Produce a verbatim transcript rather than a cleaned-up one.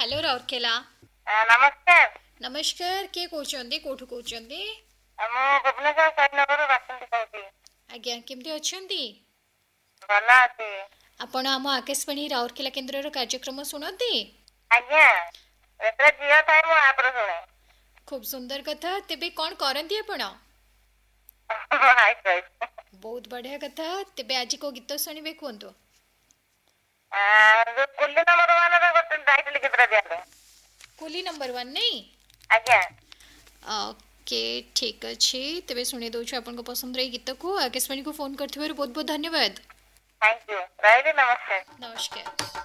Hello Rourkela. नमस्कार। नमस्कार, किए कहउछंदी कोठु कहउछंदी? ମୁଁ ଭୁବନେଶ୍ୱର ଶହୀଦନଗରରୁ ବାସନ୍ତୀ କହୁଛି। ଆଜ୍ଞା, କେମିତି ଅଛନ୍ତି? ଭଲ ଅଛି। ଆପଣ ଆମ ଆକାଶବାଣୀ ରାଉରକେଲା କେନ୍ଦ୍ରର କାର୍ଯ୍ୟକ୍ରମ ଶୁଣନ୍ତି? ଆଜ୍ଞା, ଯେତେବେଳେ ଝିଅ ଥାଏ ମୁଁ ଆପରେ ଶୁଣେ। ଖୁବ୍ ସୁନ୍ଦର କଥା। ତେବେ କଣ କରନ୍ତି ଆପଣ? ହାଇଟ୍ ରହିଛି। ବହୁତ ବଢିଆ କଥା। ତେବେ ଆଜି କୋଉ ଗୀତ ଶୁଣିବେ କୁହନ୍ତୁ? ଯୋଉ କୁଲି ନମ୍ବର ୱାନରେ ଗୋଟେ ଟାଇଟଲ ଗୀତଟା ଦିଅନ୍ତୁ। କୁଲି ନମ୍ବର ୱାନ୍ ନାଇଁ? ଆଜ୍ଞା। ଓକେ, ଠିକ୍ ଅଛି। ତେବେ ଶୁଣି ଦଉଛୁ ଆପଣଙ୍କ ପସନ୍ଦର ଏଇ ଗୀତକୁ। ଆକାଶବାଣୀକୁ ଫୋନ୍ କରିଥିବାରୁ ବହୁତ ବହୁତ ଧନ୍ୟବାଦ। Thank you. ରହିଲି, ନମସ୍କାର। ନମସ୍କାର।